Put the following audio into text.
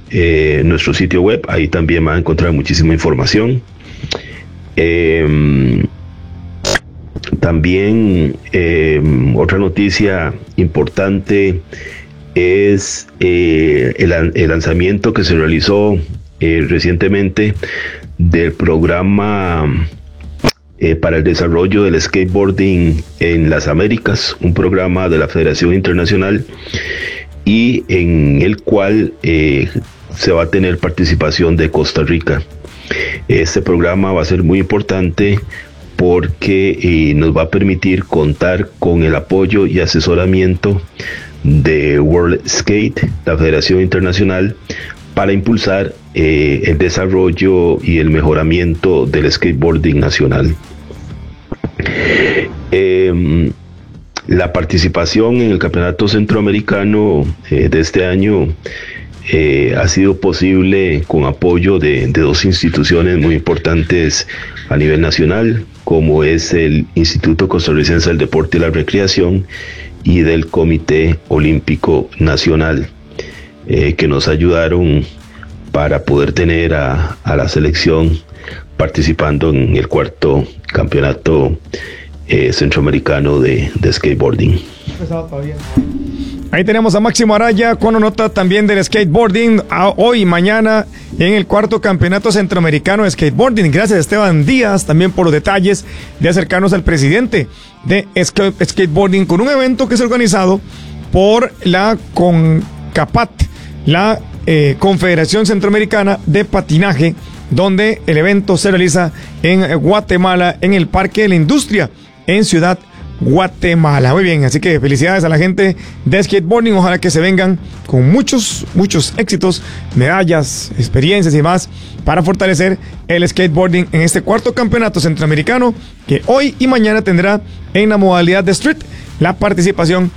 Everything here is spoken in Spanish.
nuestro sitio web, ahí también van a encontrar muchísima información. También otra noticia importante es el lanzamiento que se realizó recientemente del programa para el desarrollo del skateboarding en las Américas, un programa de la Federación Internacional, y en el cual se va a tener participación de Costa Rica. Este programa va a ser muy importante porque nos va a permitir contar con el apoyo y asesoramiento de World Skate, la Federación Internacional, para impulsar el desarrollo y el mejoramiento del skateboarding nacional. La participación en el Campeonato Centroamericano de este año ha sido posible con apoyo de dos instituciones muy importantes a nivel nacional, como es el Instituto Costarricense del Deporte y la Recreación y del Comité Olímpico Nacional, que nos ayudaron para poder tener a la selección participando en el cuarto campeonato centroamericano de skateboarding. Ahí tenemos a Máximo Araya con una nota también del skateboarding hoy y mañana en el cuarto campeonato centroamericano de skateboarding. Gracias a Esteban Díaz también por los detalles de acercarnos al presidente de skateboarding con un evento que es organizado por la CONCAPAT, la Confederación Centroamericana de Patinaje, donde el evento se realiza en Guatemala, en el Parque de la Industria, en Ciudad Guatemala. Muy bien, así que felicidades a la gente de skateboarding. Ojalá que se vengan con muchos éxitos, medallas, experiencias y más para fortalecer el skateboarding en este cuarto campeonato centroamericano que hoy y mañana tendrá en la modalidad de street la participación